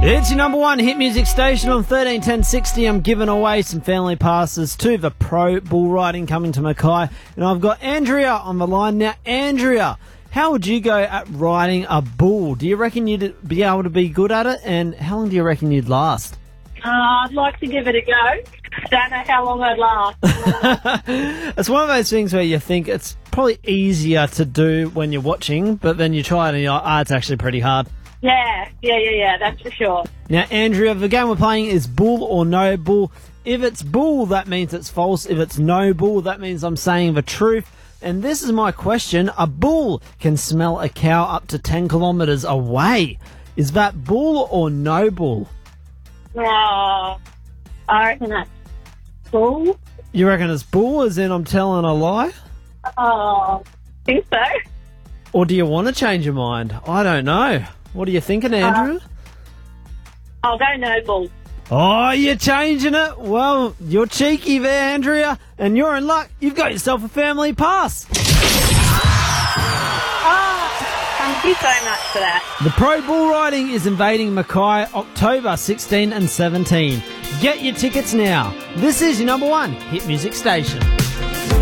It's your number one hit music station on 131060. I'm giving away some family passes to the Pro Bull Riding coming to Mackay. And I've got Andrea on the line. Now, Andrea, how would you go at riding a bull? Do you reckon you'd be able to be good at it? And how long do you reckon you'd last? I'd like to give it a go. Don't know how long I'd last. It's one of those things where you think it's probably easier to do when you're watching, but then you try it and you're like, it's actually pretty hard. Yeah, that's for sure. Now, Andrea, the game we're playing is bull or no bull. If it's bull, that means it's false. If it's no bull, that means I'm saying the truth. And this is my question. A bull can smell a cow up to 10 kilometres away. Is that bull or no bull? I reckon that's bull. You reckon it's bull, as in I'm telling a lie? I think so. Or do you want to change your mind? I don't know. What are you thinking, Andrew? I'll go no bull. Oh, you're changing it? Well, you're cheeky there, Andrea, and you're in luck. You've got yourself a family pass. Thank you so much for that. The Pro Bull Riding is invading Mackay October 16 and 17. Get your tickets now. This is your number one hit music station.